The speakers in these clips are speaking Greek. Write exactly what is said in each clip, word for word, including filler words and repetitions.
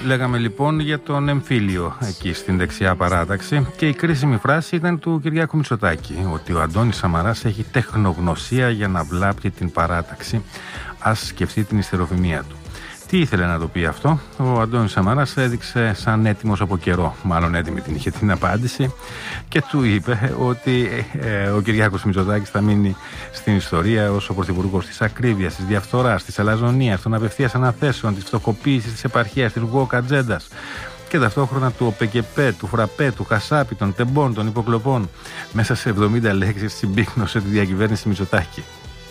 Λέγαμε λοιπόν για τον εμφύλιο εκεί στην δεξιά παράταξη και η κρίσιμη φράση ήταν του Κυριάκου Μητσοτάκη, ότι ο Αντώνης Σαμαράς έχει τεχνογνωσία για να βλάπτει την παράταξη. Ας σκεφτεί την ιστεροφημία του. Τι ήθελε να το πει αυτό? Ο Αντώνης Σαμαράς έδειξε σαν έτοιμος από καιρό, μάλλον έτοιμη την είχε την απάντηση, και του είπε ότι ε, ο Κυριάκος Μητσοτάκης θα μείνει στην ιστορία ως ο πρωθυπουργός της ακρίβειας, της διαφθοράς, της αλαζονίας, των απευθείας αναθέσεων, της φτωχοποίησης της επαρχίας, της woke ατζέντας και ταυτόχρονα του ΟΠΕΚΕΠΕ, του ΦΡΑΠΕ, του Χασάπη, των τεμπών, των υποκλοπών. Μέσα σε εβδομήντα λέξεις συμπύκνωσε τη διακυβέρνηση Μητσοτάκη.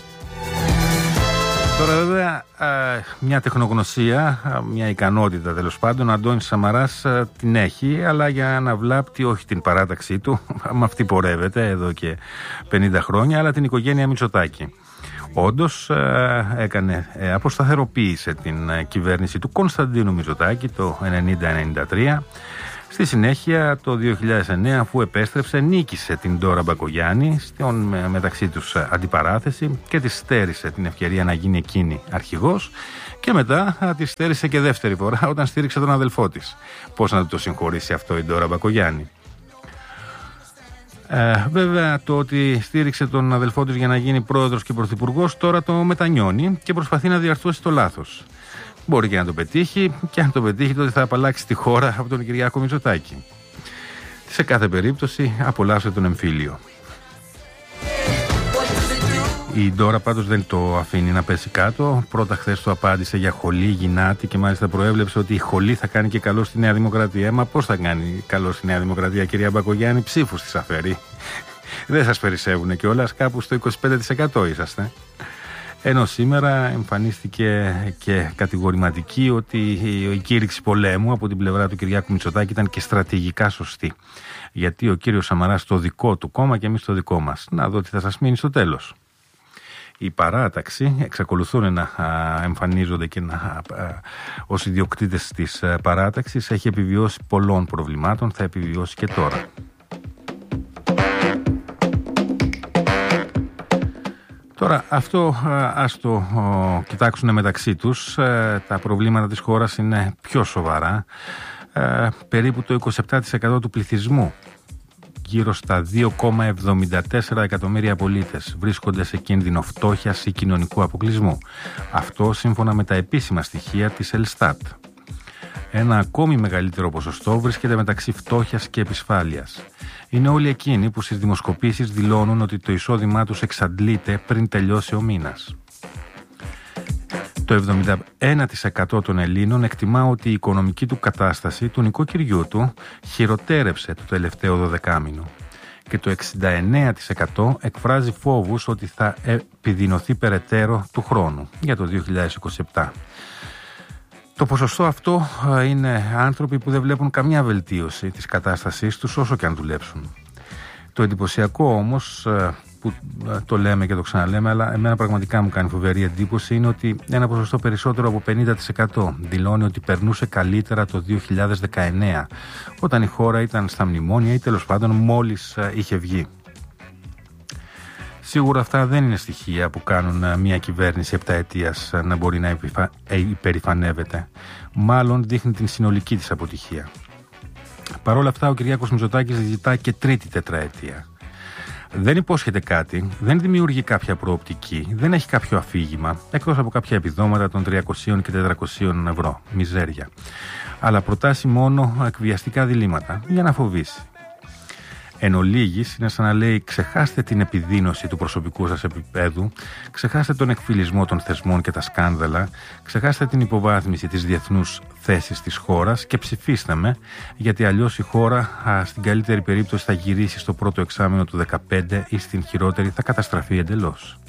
Τώρα βέβαια μια τεχνογνωσία, μια ικανότητα τέλος πάντων, ο Αντώνης Σαμαράς την έχει, αλλά για να βλάπτει όχι την παράταξή του, με αυτή πορεύεται εδώ και πενήντα χρόνια, αλλά την οικογένεια Μητσοτάκη. Όντως έκανε, αποσταθεροποίησε την κυβέρνηση του Κωνσταντίνου Μητσοτάκη το ενενήντα ενενήντα τρία. Στη συνέχεια το δύο χιλιάδες εννέα, αφού επέστρεψε, νίκησε την Ντόρα Μπακογιάννη στην μεταξύ τους αντιπαράθεση και της στέρισε την ευκαιρία να γίνει εκείνη αρχηγός, και μετά της στέρισε και δεύτερη φορά όταν στήριξε τον αδελφό της. Πώς να το συγχωρήσει αυτό η Ντόρα Μπακογιάννη? Ε, βέβαια το ότι στήριξε τον αδελφό της για να γίνει πρόεδρος και πρωθυπουργός τώρα το μετανιώνει και προσπαθεί να διαρθρώσει το λάθος. Μπορεί και να το πετύχει, και αν το πετύχει τότε θα απαλλάξει τη χώρα από τον Κυριάκο Μητσοτάκη. Σε κάθε περίπτωση απολαύσε τον εμφύλιο. Η Ντόρα πάντως δεν το αφήνει να πέσει κάτω. Πρώτα χθες του απάντησε για χολή, γυνάτη, και μάλιστα προέβλεψε ότι η χολή θα κάνει και καλό στη Νέα Δημοκρατία. Μα πώς θα κάνει καλό στη Νέα Δημοκρατία, κυρία Μπακογιάννη? Ψήφους της αφαιρεί. Δεν σας περισσεύουνε κιόλας, κάπου στο είκοσι πέντε τοις εκατό είσαστε. Ενώ σήμερα εμφανίστηκε και κατηγορηματική ότι η κήρυξη πολέμου από την πλευρά του Κυριάκου Μητσοτάκη ήταν και στρατηγικά σωστή. Γιατί ο κύριος Σαμαράς στο δικό του κόμμα και εμείς στο δικό μας. Να δω τι θα σας μείνει στο τέλος. Η παράταξη εξακολουθούν να εμφανίζονται και να, ως ιδιοκτήτες της παράταξης. Έχει επιβιώσει πολλών προβλημάτων, θα επιβιώσει και τώρα. Τώρα αυτό ας το ο, κοιτάξουν μεταξύ τους. Τα προβλήματα της χώρας είναι πιο σοβαρά. Ε, περίπου το είκοσι επτά τοις εκατό του πληθυσμού, γύρω στα δύο κόμμα εβδομήντα τέσσερα εκατομμύρια πολίτες, βρίσκονται σε κίνδυνο φτώχειας ή κοινωνικού αποκλεισμού. Αυτό σύμφωνα με τα επίσημα στοιχεία της Ελστάτ. Ένα ακόμη μεγαλύτερο ποσοστό βρίσκεται μεταξύ φτώχειας και επισφάλειας. Είναι όλοι εκείνοι που στις δημοσκοπήσεις δηλώνουν ότι το εισόδημά τους εξαντλείται πριν τελειώσει ο μήνας. Το εβδομήντα ένα τοις εκατό των Ελλήνων εκτιμά ότι η οικονομική του κατάσταση του νοικοκυριού του χειροτέρεψε το τελευταίο δωδεκάμηνο. Και το εξήντα εννέα τοις εκατό εκφράζει φόβους ότι θα επιδεινωθεί περαιτέρω του χρόνου για το δύο χιλιάδες είκοσι επτά. Το ποσοστό αυτό είναι άνθρωποι που δεν βλέπουν καμιά βελτίωση της κατάστασής τους όσο και αν δουλέψουν. Το εντυπωσιακό όμως, που το λέμε και το ξαναλέμε, αλλά εμένα πραγματικά μου κάνει φοβερή εντύπωση, είναι ότι ένα ποσοστό περισσότερο από πενήντα τοις εκατό δηλώνει ότι περνούσε καλύτερα το δύο χιλιάδες δεκαεννέα, όταν η χώρα ήταν στα μνημόνια ή τέλος πάντων μόλις είχε βγει. Σίγουρα αυτά δεν είναι στοιχεία που κάνουν μια κυβέρνηση επταετίας να μπορεί να υπερηφανεύεται. Μάλλον δείχνει την συνολική της αποτυχία. Παρ' όλα αυτά ο Κυριάκος Μητσοτάκης ζητά και τρίτη τετραετία. Δεν υπόσχεται κάτι, δεν δημιουργεί κάποια προοπτική, δεν έχει κάποιο αφήγημα, εκτός από κάποια επιδόματα των τριακόσια και τετρακόσια ευρώ, μιζέρια. Αλλά προτάσει μόνο εκβιαστικά διλήμματα για να φοβήσει. Εν ολίγης, είναι σαν να λέει: ξεχάστε την επιδείνωση του προσωπικού σας επίπεδου, ξεχάστε τον εκφυλισμό των θεσμών και τα σκάνδαλα, ξεχάστε την υποβάθμιση της διεθνούς θέσης της χώρας και ψηφίστε με, γιατί αλλιώς η χώρα α, στην καλύτερη περίπτωση θα γυρίσει στο πρώτο εξάμηνο του δεκαπέντε ή στην χειρότερη θα καταστραφεί εντελώς.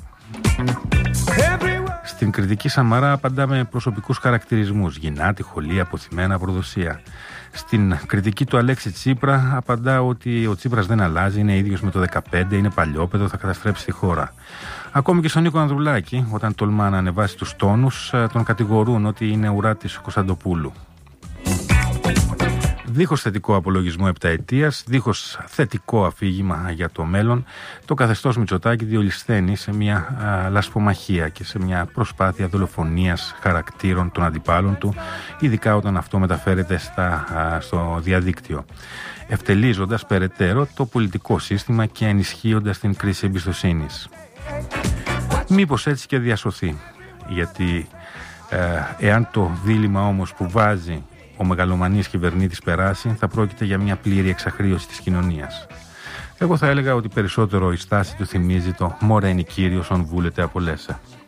Στην κριτική Σαμαρά απαντά με προσωπικούς χαρακτηρισμούς: γυνάτη, χολή, αποθυμένα, προδοσία. Στην κριτική του Αλέξη Τσίπρα απαντά ότι ο Τσίπρας δεν αλλάζει, είναι ίδιος με το δεκαπέντε, είναι παλιόπαιδο, θα καταστρέψει τη χώρα. Ακόμη και στον Νίκο Ανδρουλάκη, όταν τολμά να ανεβάσει τους τόνους, τον κατηγορούν ότι είναι ουρά της Κωνσταντοπούλου. Δίχως θετικό απολογισμό επταετίας, δίχως θετικό αφήγημα για το μέλλον, το καθεστώς Μητσοτάκη διολυσθένει σε μια α, λασπομαχία και σε μια προσπάθεια δολοφονίας χαρακτήρων των αντιπάλων του ειδικά όταν αυτό μεταφέρεται στα, στο διαδίκτυο, ευτελίζοντας περαιτέρω το πολιτικό σύστημα και ενισχύοντας την κρίση εμπιστοσύνης. Μήπως έτσι και διασωθεί, γιατί ε, εάν το δίλημμα όμως που βάζει ο μεγαλομανής κυβερνήτης περάσει, θα πρόκειται για μια πλήρη εξαχρίωση της κοινωνίας. Εγώ θα έλεγα ότι περισσότερο η στάση του θυμίζει το «Μωρένι κύριος ον βούλεται απολέσαι».